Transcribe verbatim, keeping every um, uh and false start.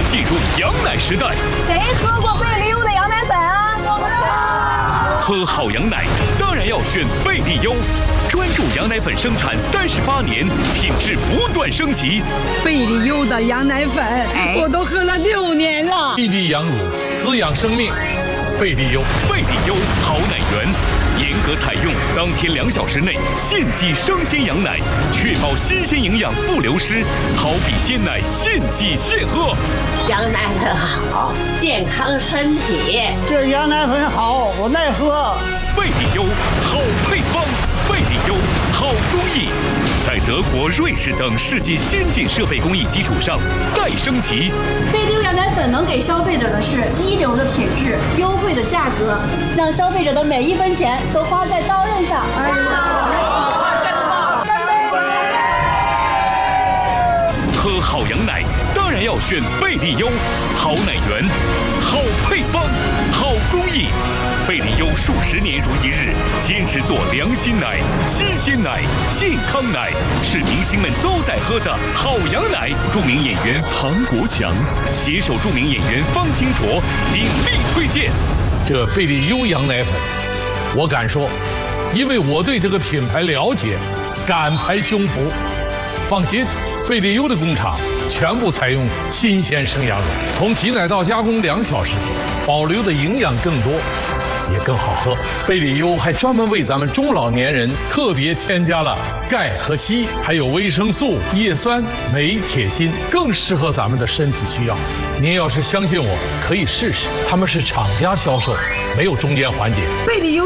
进入羊奶时代。 谁喝过贝利优的羊奶粉啊？我不知道。 喝好羊奶当然要选贝利优，专注羊奶粉生产三十八年，品质不断升级。 贝利优的羊奶粉，哎、我都喝了六年了。 一滴羊乳，滋养生命。贝利优， 贝利优好奶源。严格采用当天两小时内现挤生鲜羊奶，确保新鲜营养不流失，好比鲜奶现挤现喝。 羊奶粉好，健康身体。 这羊奶粉好，我耐喝。 贝利优好配方，贝利优好工艺，在德国、瑞士等世界先进设备工艺基础上再升级。 贝利优羊奶粉能给消费者的是一流的品质、优惠的价格，让消费者的每一分钱都花在刀刃上。哎喝好羊奶当然要选贝利优，好奶源，好配方，好工艺。贝利优数十年如一日，坚持做良心奶、新鲜奶、健康奶，是明星们都在喝的好羊奶。著名演员唐国强携手著名演员方清卓鼎力推荐这贝利优羊奶粉。我敢说，因为我对这个品牌了解，敢拍胸脯。放心，贝利优的工厂全部采用新鲜生羊乳，从挤奶到加工两小时，保留的营养更多，也更好喝。贝利优还专门为咱们中老年人特别添加了钙和硒，还有维生素、叶酸、镁、铁、锌，更适合咱们的身体需要。您要是相信我，可以试试，他们是厂家销售，没有中间环节。 贝利优。